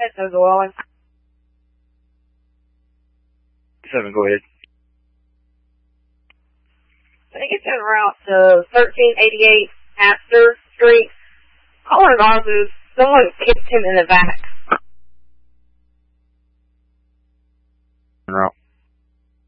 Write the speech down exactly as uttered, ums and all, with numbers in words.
There's a Welling. Seven, go ahead. I think it's en route to thirteen eighty-eight Astor Street. Caller Garza, someone kicked him in the back. En route.